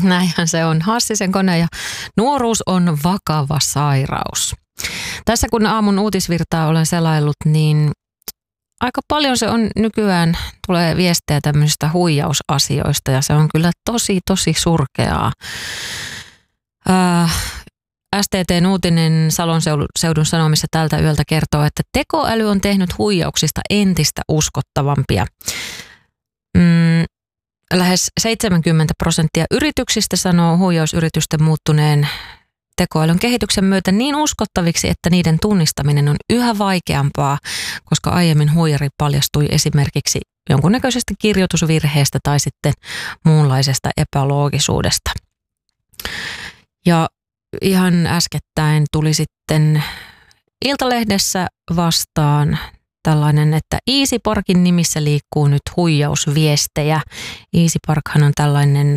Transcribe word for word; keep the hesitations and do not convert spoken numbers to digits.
Näinhän se on. Hassisen kone ja nuoruus on vakava sairaus. Tässä kun aamun uutisvirtaa olen selaillut, niin aika paljon se on nykyään, tulee viestejä tämmöisistä huijausasioista ja se on kyllä tosi, tosi surkeaa. Äh, S T T:n uutinen Salon seudun Sanomissa tältä yöltä kertoo, että tekoäly on tehnyt huijauksista entistä uskottavampia. Mm, lähes seitsemänkymmentä prosenttia yrityksistä sanoo huijausyritysten muuttuneen tekoälyn kehityksen myötä niin uskottaviksi, että niiden tunnistaminen on yhä vaikeampaa, koska aiemmin huijari paljastui esimerkiksi jonkunnäköisestä kirjoitusvirheestä tai sitten muunlaisesta epäloogisuudesta. Ja ihan äskettäin tuli sitten Iltalehdessä vastaan tällainen, että EasyParkin nimissä liikkuu nyt huijausviestejä. EasyParkhan on tällainen